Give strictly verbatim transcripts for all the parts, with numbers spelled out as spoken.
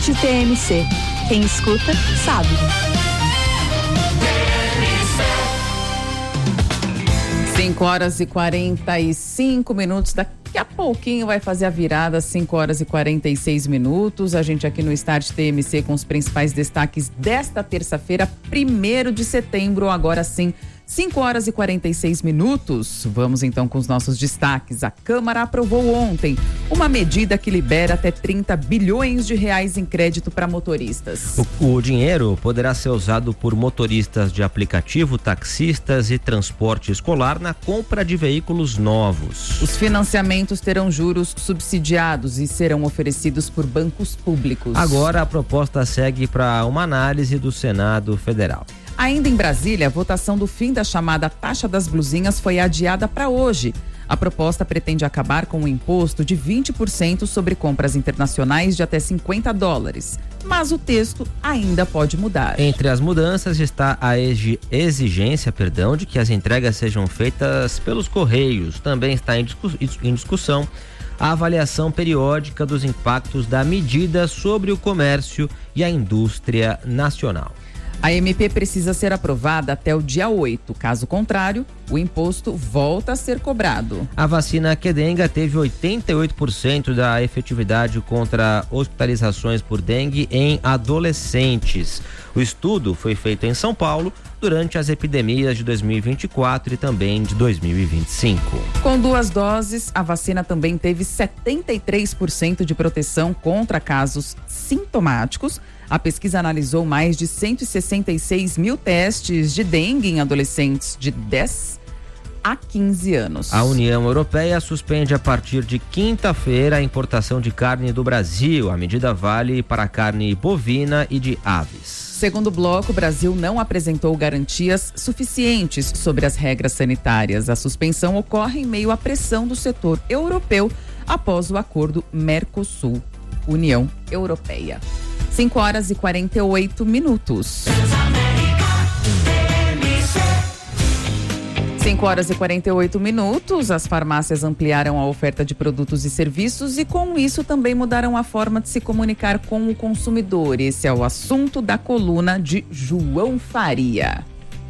T M C. Quem escuta, sabe. cinco horas e quarenta e cinco minutos. Daqui a pouquinho vai fazer a virada, cinco horas e quarenta e seis minutos. A gente aqui no Start T M C com os principais destaques desta terça-feira, primeiro de setembro, agora sim. cinco horas e quarenta e seis minutos. Vamos então com os nossos destaques. A Câmara aprovou ontem uma medida que libera até trinta bilhões de reais em crédito para motoristas. O, o dinheiro poderá ser usado por motoristas de aplicativo, taxistas e transporte escolar na compra de veículos novos. Os financiamentos terão juros subsidiados e serão oferecidos por bancos públicos. Agora a proposta segue para uma análise do Senado Federal. Ainda em Brasília, a votação do fim da chamada taxa das blusinhas foi adiada para hoje. A proposta pretende acabar com o imposto de vinte por cento sobre compras internacionais de até cinquenta dólares. Mas o texto ainda pode mudar. Entre as mudanças está a exigência, perdão, de que as entregas sejam feitas pelos Correios. Também está em, discuss- em discussão a avaliação periódica dos impactos da medida sobre o comércio e a indústria nacional. A M P precisa ser aprovada até o dia oito. Caso contrário, o imposto volta a ser cobrado. A vacina Qdenga teve oitenta e oito por cento da efetividade contra hospitalizações por dengue em adolescentes. O estudo foi feito em São Paulo durante as epidemias de dois mil e vinte e quatro e também de dois mil e vinte e cinco. Com duas doses, a vacina também teve setenta e três por cento de proteção contra casos sintomáticos. A pesquisa analisou mais de cento e sessenta e seis mil testes de dengue em adolescentes de dez a quinze anos. A União Europeia suspende a partir de quinta-feira a importação de carne do Brasil. A medida vale para a carne bovina e de aves. Segundo o bloco, o Brasil não apresentou garantias suficientes sobre as regras sanitárias. A suspensão ocorre em meio à pressão do setor europeu após o acordo Mercosul-União Europeia. cinco horas e quarenta e oito minutos. cinco horas e quarenta e oito minutos. As farmácias ampliaram a oferta de produtos e serviços e, com isso, também mudaram a forma de se comunicar com o consumidor. Esse é o assunto da coluna de João Faria.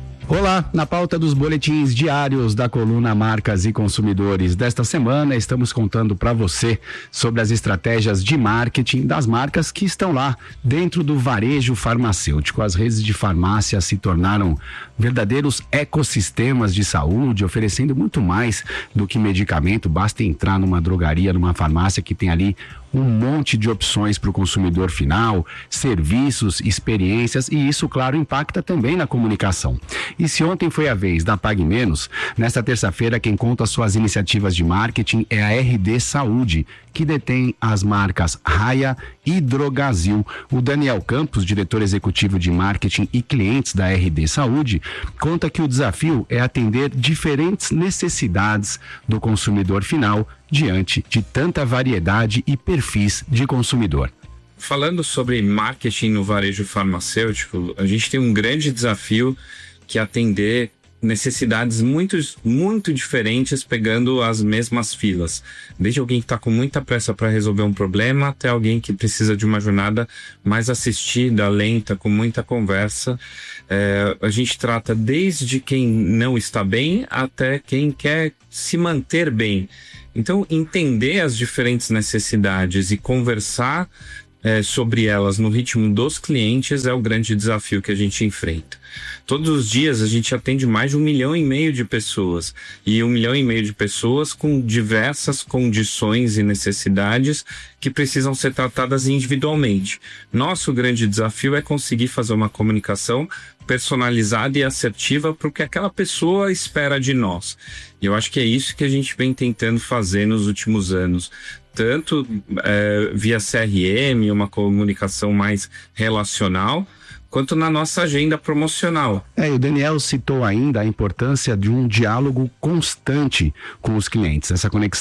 Olá, na pauta dos boletins diários da coluna Marcas e Consumidores desta semana, estamos contando para você sobre as estratégias de marketing das marcas que estão lá dentro do varejo farmacêutico. As redes de farmácia se tornaram verdadeiros ecossistemas de saúde, oferecendo muito mais do que medicamento. Basta entrar numa drogaria, numa farmácia que tem ali um monte de opções para o consumidor final, serviços, experiências, e isso, claro, impacta também na comunicação. E se ontem foi a vez da Pague Menos, nesta terça-feira quem conta suas iniciativas de marketing é a R D Saúde, que detém as marcas Raia e Drogazil. O Daniel Campos, diretor executivo de marketing e clientes da R D Saúde, conta que o desafio é atender diferentes necessidades do consumidor final diante de tanta variedade e perfis de consumidor. Falando sobre marketing no varejo farmacêutico, a gente tem um grande desafio que é atender necessidades muito, muito diferentes, pegando as mesmas filas. Desde alguém que está com muita pressa para resolver um problema, até alguém que precisa de uma jornada mais assistida, lenta, com muita conversa. É, a gente trata desde quem não está bem até quem quer se manter bem. Então, entender as diferentes necessidades e conversar é, sobre elas no ritmo dos clientes é o grande desafio que a gente enfrenta. Todos os dias a gente atende mais de um milhão e meio de pessoas, e um milhão e meio de pessoas com diversas condições e necessidades que precisam ser tratadas individualmente. Nosso grande desafio é conseguir fazer uma comunicação personalizada e assertiva para o que aquela pessoa espera de nós. E eu acho que é isso que a gente vem tentando fazer nos últimos anos. Tanto é, via C R M, uma comunicação mais relacional, quanto na nossa agenda promocional. É, e o Daniel citou ainda a importância de um diálogo constante com os clientes. Essa conexão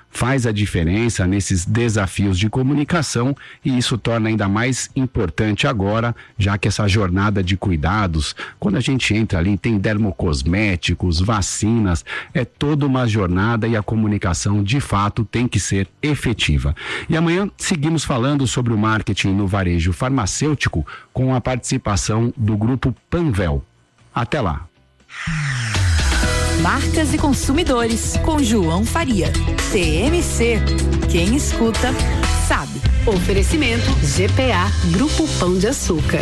faz a diferença nesses desafios de comunicação, e isso torna ainda mais importante agora, já que essa jornada de cuidados, quando a gente entra ali, tem dermocosméticos, vacinas, é toda uma jornada e a comunicação de fato tem que ser efetiva. E amanhã seguimos falando sobre o marketing no varejo farmacêutico com a participação do grupo Panvel. Até lá. Marcas e Consumidores, com João Faria. T M C, quem escuta, sabe. Oferecimento G P A, Grupo Pão de Açúcar.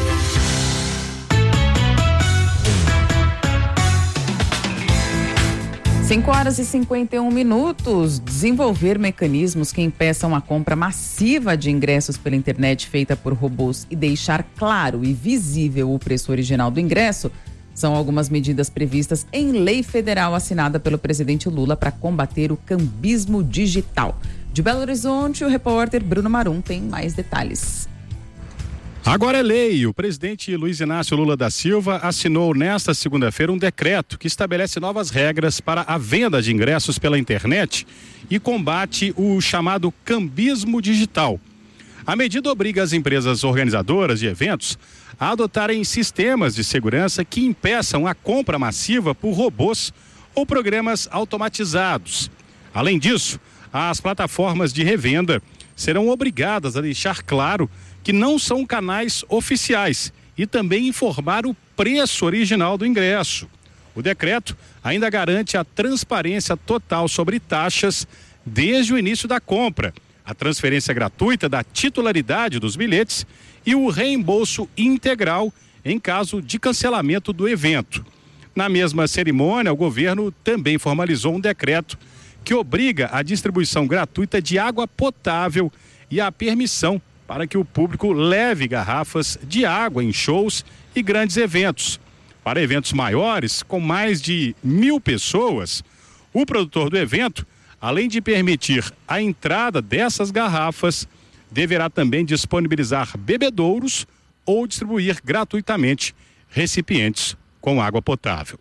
cinco horas e cinquenta e um minutos. Desenvolver mecanismos que impeçam a compra massiva de ingressos pela internet feita por robôs e deixar claro e visível o preço original do ingresso são algumas medidas previstas em lei federal assinada pelo presidente Lula para combater o cambismo digital. De Belo Horizonte, o repórter Bruno Marum tem mais detalhes. Agora é lei. O presidente Luiz Inácio Lula da Silva assinou nesta segunda-feira um decreto que estabelece novas regras para a venda de ingressos pela internet e combate o chamado cambismo digital. A medida obriga as empresas organizadoras de eventos a adotarem sistemas de segurança que impeçam a compra massiva por robôs ou programas automatizados. Além disso, as plataformas de revenda serão obrigadas a deixar claro que não são canais oficiais e também informar o preço original do ingresso. O decreto ainda garante a transparência total sobre taxas desde o início da compra, a transferência gratuita da titularidade dos bilhetes e o reembolso integral em caso de cancelamento do evento. Na mesma cerimônia, o governo também formalizou um decreto que obriga a distribuição gratuita de água potável e a permissão para que o público leve garrafas de água em shows e grandes eventos. Para eventos maiores, com mais de mil pessoas, o produtor do evento, além de permitir a entrada dessas garrafas, deverá também disponibilizar bebedouros ou distribuir gratuitamente recipientes com água potável.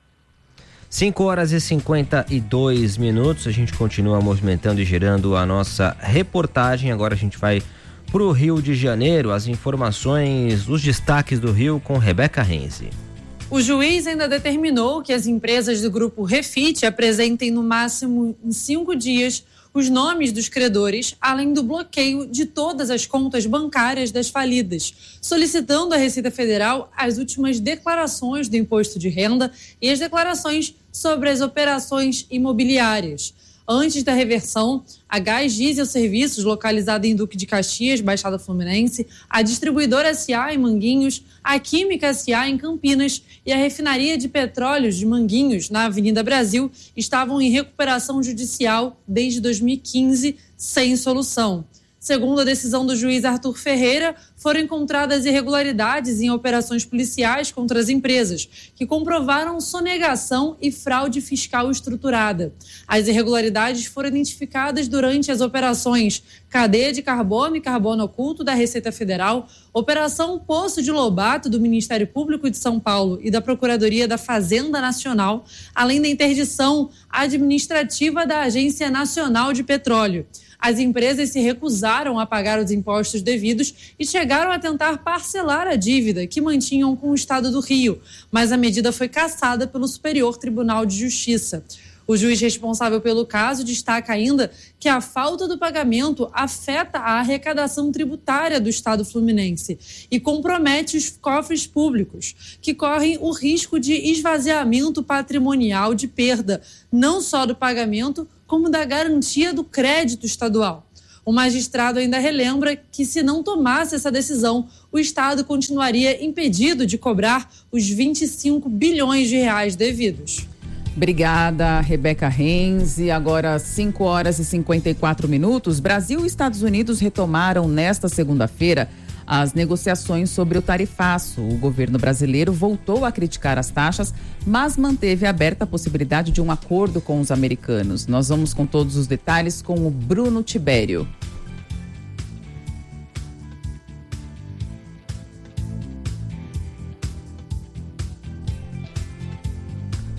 cinco horas e cinquenta e dois minutos, a gente continua movimentando e girando a nossa reportagem. Agora a gente vai para o Rio de Janeiro, as informações, os destaques do Rio com Rebeca Renzi. O juiz ainda determinou que as empresas do grupo Refit apresentem no máximo em cinco dias os nomes dos credores, além do bloqueio de todas as contas bancárias das falidas, solicitando à Receita Federal as últimas declarações do imposto de renda e as declarações sobre as operações imobiliárias. Antes da reversão, a Gás Diesel Serviços, localizada em Duque de Caxias, Baixada Fluminense, a Distribuidora S A em Manguinhos, a Química S A em Campinas e a Refinaria de Petróleos de Manguinhos, na Avenida Brasil, estavam em recuperação judicial desde dois mil e quinze, sem solução. Segundo a decisão do juiz Arthur Ferreira, foram encontradas irregularidades em operações policiais contra as empresas, que comprovaram sonegação e fraude fiscal estruturada. As irregularidades foram identificadas durante as operações Cadeia de Carbono e Carbono Oculto da Receita Federal, Operação Poço de Lobato do Ministério Público de São Paulo e da Procuradoria da Fazenda Nacional, além da interdição administrativa da Agência Nacional de Petróleo. As empresas se recusaram a pagar os impostos devidos e chegaram a tentar parcelar a dívida que mantinham com o Estado do Rio, mas a medida foi cassada pelo Superior Tribunal de Justiça. O juiz responsável pelo caso destaca ainda que a falta do pagamento afeta a arrecadação tributária do Estado fluminense e compromete os cofres públicos, que correm o risco de esvaziamento patrimonial de perda, não só do pagamento, como da garantia do crédito estadual. O magistrado ainda relembra que, se não tomasse essa decisão, o Estado continuaria impedido de cobrar os vinte e cinco bilhões de reais devidos. Obrigada, Rebeca Renzi. Agora, cinco horas e cinquenta e quatro minutos. Brasil e Estados Unidos retomaram nesta segunda-feira as negociações sobre o tarifaço. O governo brasileiro voltou a criticar as taxas, mas manteve aberta a possibilidade de um acordo com os americanos. Nós vamos com todos os detalhes com o Bruno Tibério.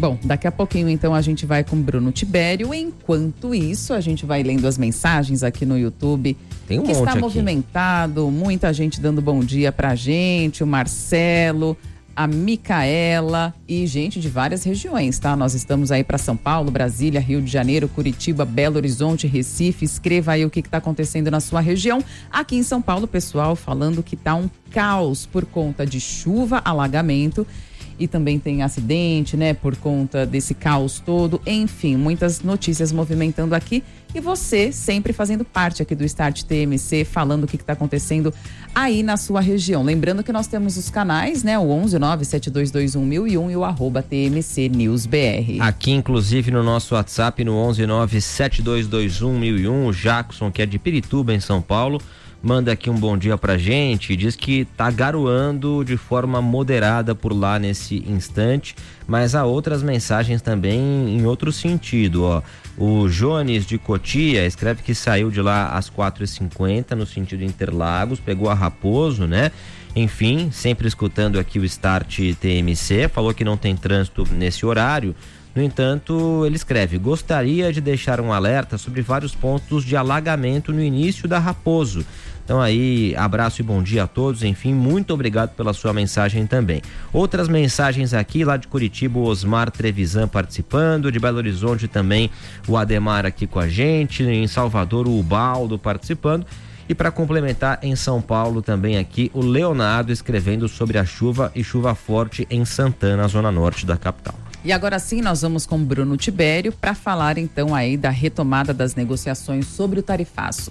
Bom, daqui a pouquinho então a gente vai com Bruno Tibério. Enquanto isso, a gente vai lendo as mensagens aqui no YouTube. Tem um que monte está aqui. Movimentado, muita gente dando bom dia pra gente, o Marcelo, a Micaela e gente de várias regiões, tá? Nós estamos aí para São Paulo, Brasília, Rio de Janeiro, Curitiba, Belo Horizonte, Recife. Escreva aí o que está acontecendo na sua região. Aqui em São Paulo, pessoal, falando que tá um caos por conta de chuva, alagamento. E também tem acidente, né, por conta desse caos todo. Enfim, muitas notícias movimentando aqui. E você sempre fazendo parte aqui do Start T M C, falando o que está acontecendo aí na sua região. Lembrando que nós temos os canais, né, o onze nove sete dois dois um mil e um e o arroba T M C News B R. Aqui, inclusive, no nosso WhatsApp, no onze nove sete dois dois um mil e um, o Jackson, que é de Pirituba, em São Paulo, manda aqui um bom dia pra gente e diz que tá garoando de forma moderada por lá nesse instante, mas há outras mensagens também em outro sentido, ó. O Jones de Cotia escreve que saiu de lá às quatro e cinquenta no sentido Interlagos, pegou a Raposo, né? Enfim, sempre escutando aqui o Start T M C, falou que não tem trânsito nesse horário. No entanto, ele escreve: gostaria de deixar um alerta sobre vários pontos de alagamento no início da Raposo. Então aí, abraço e bom dia a todos, enfim, muito obrigado pela sua mensagem também. Outras mensagens aqui, lá de Curitiba, o Osmar Trevisan participando, de Belo Horizonte também o Ademar aqui com a gente, em Salvador o Ubaldo participando. E para complementar, em São Paulo também aqui o Leonardo escrevendo sobre a chuva e chuva forte em Santana, zona norte da capital. E agora sim, nós vamos com Bruno Tibério para falar então aí da retomada das negociações sobre o tarifaço.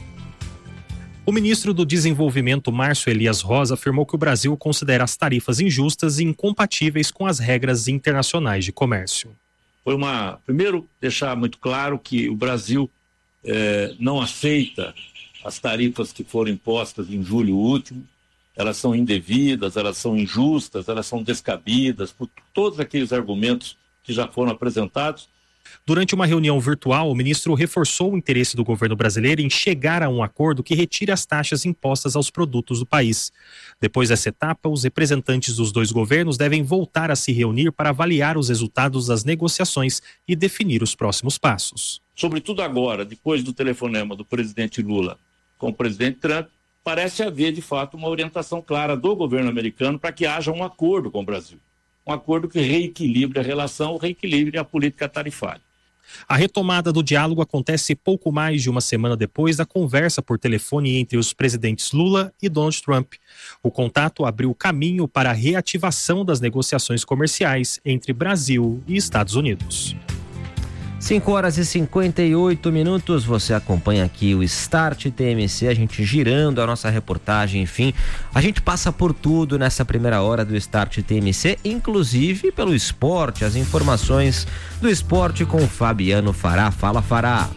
O ministro do Desenvolvimento, Márcio Elias Rosa, afirmou que o Brasil considera as tarifas injustas e incompatíveis com as regras internacionais de comércio. Foi uma, primeiro, deixar muito claro que o Brasil eh, não aceita as tarifas que foram impostas em julho último. Elas são indevidas, elas são injustas, elas são descabidas por todos aqueles argumentos que já foram apresentados. Durante uma reunião virtual, o ministro reforçou o interesse do governo brasileiro em chegar a um acordo que retire as taxas impostas aos produtos do país. Depois dessa etapa, os representantes dos dois governos devem voltar a se reunir para avaliar os resultados das negociações e definir os próximos passos. Sobretudo agora, depois do telefonema do presidente Lula com o presidente Trump, parece haver, de fato, uma orientação clara do governo americano para que haja um acordo com o Brasil. Um acordo que reequilibre a relação, reequilibre a política tarifária. A retomada do diálogo acontece pouco mais de uma semana depois da conversa por telefone entre os presidentes Lula e Donald Trump. O contato abriu caminho para a reativação das negociações comerciais entre Brasil e Estados Unidos. cinco horas e cinquenta e oito minutos, você acompanha aqui o Start T M C, a gente girando a nossa reportagem, enfim, a gente passa por tudo nessa primeira hora do Start T M C, inclusive pelo esporte, as informações do esporte com o Fabiano Fará. Fala, Fará.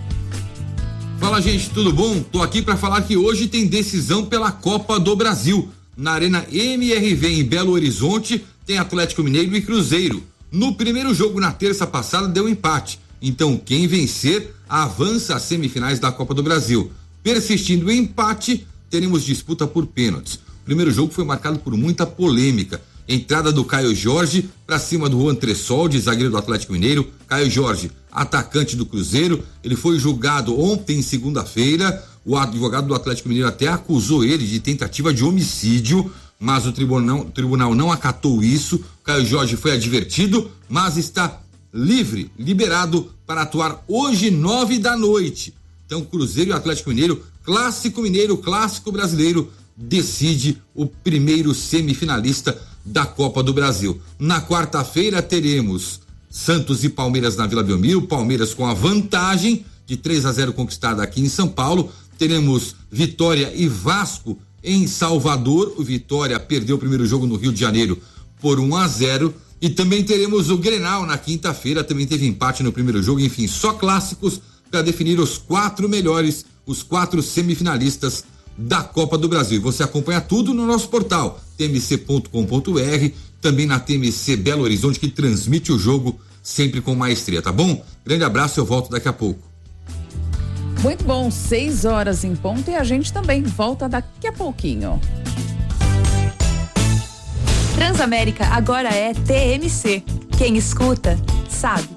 Fala, gente, tudo bom? Tô aqui para falar que hoje tem decisão pela Copa do Brasil. Na Arena M R V em Belo Horizonte tem Atlético Mineiro e Cruzeiro. No primeiro jogo, na terça passada, deu empate. Então, quem vencer, avança às semifinais da Copa do Brasil. Persistindo o empate, teremos disputa por pênaltis. O primeiro jogo foi marcado por muita polêmica. Entrada do Caio Jorge para cima do Juan Tressoldi, zagueiro do Atlético Mineiro. Caio Jorge, atacante do Cruzeiro. Ele foi julgado ontem, segunda-feira. O advogado do Atlético Mineiro até acusou ele de tentativa de homicídio, mas o tribunal, o tribunal não acatou isso. Caio Jorge foi advertido, mas está livre, liberado para atuar hoje, nove da noite. Então, Cruzeiro e Atlético Mineiro, clássico mineiro, clássico brasileiro, decide o primeiro semifinalista da Copa do Brasil. Na quarta-feira teremos Santos e Palmeiras na Vila Belmiro, Palmeiras com a vantagem de três a zero conquistada aqui em São Paulo. Teremos Vitória e Vasco em Salvador. O Vitória perdeu o primeiro jogo no Rio de Janeiro por um a zero. E também teremos o Grenal na quinta-feira, também teve empate no primeiro jogo. Enfim, só clássicos para definir os quatro melhores, os quatro semifinalistas da Copa do Brasil. Você acompanha tudo no nosso portal t m c ponto com ponto b r, também na T M C Belo Horizonte, que transmite o jogo sempre com maestria, tá bom? Grande abraço, eu volto daqui a pouco. Muito bom, seis horas em ponto e a gente também volta daqui a pouquinho. Transamérica agora é T M C. Quem escuta, sabe.